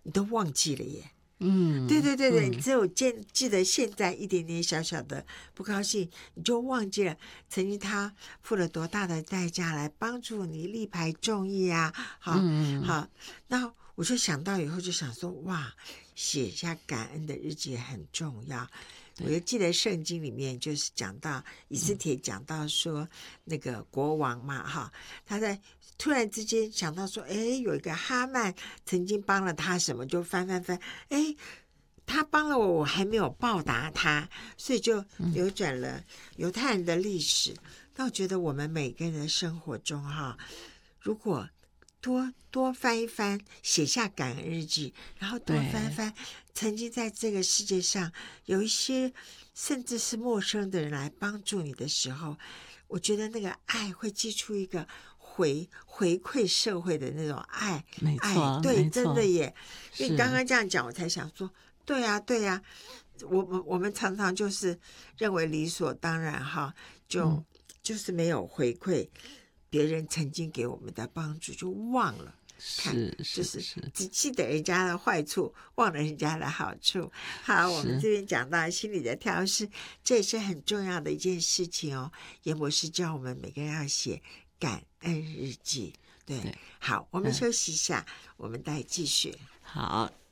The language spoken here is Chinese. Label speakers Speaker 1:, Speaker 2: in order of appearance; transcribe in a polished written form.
Speaker 1: 你都忘记了耶。
Speaker 2: 对
Speaker 1: 对对对，你只有记得现在一点点小小的不高兴，你就忘记了曾经他付了多大的代价来帮助你，力排众议啊。好，好，那我就想到以后就想说，哇，写下感恩的日记很重要。我就记得圣经里面就是讲到以斯帖讲到说，那个国王嘛，哈，他在突然之间想到说，有一个哈曼曾经帮了他什么，就翻，他帮了我，我还没有报答他，所以就扭转了犹太人的历史。那我觉得我们每个人的生活中哈，如果多翻一翻，写下感恩日记，然后多翻翻曾经在这个世界上有一些甚至是陌生的人来帮助你的时候，我觉得那个爱会寄出一个回馈社会的那种爱。
Speaker 2: 没错，
Speaker 1: 对，
Speaker 2: 没错，
Speaker 1: 真的耶。因为你刚
Speaker 2: 是
Speaker 1: 刚这样讲，我才想说，对呀，对呀。我们常常就是认为理所当然哈，就是没有回馈别人曾经给我们的帮助，就忘了。就是只记得人家的坏处，忘了人家的好处。好，我们这边讲到心理的调试，这也是很重要的一件事情哦。严博士教我们每个人要写感恩日记。对，好，我们休息一下，我们再继续。
Speaker 2: 好。